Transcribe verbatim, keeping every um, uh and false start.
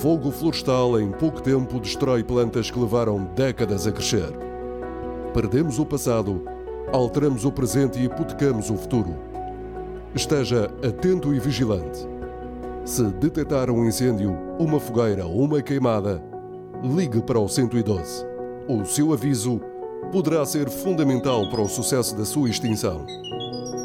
fogo florestal em pouco tempo destrói plantas que levaram décadas a crescer. Perdemos o passado, alteramos o presente e hipotecamos o futuro. Esteja atento e vigilante. Se detectar um incêndio, uma fogueira ou uma queimada, ligue para o cento e doze. O seu aviso poderá ser fundamental para o sucesso da sua extinção.